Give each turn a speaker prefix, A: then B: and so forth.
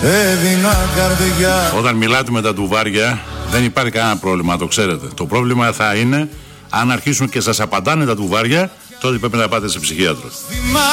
A: έδινα καρδιά.
B: Όταν μιλάτε με τα τουβάρια δεν υπάρχει κανένα πρόβλημα, το ξέρετε. Το πρόβλημα θα είναι αν αρχίσουν και σας απαντάνε τα τουβάρια, τότε πρέπει να πάτε σε ψυχίατρο.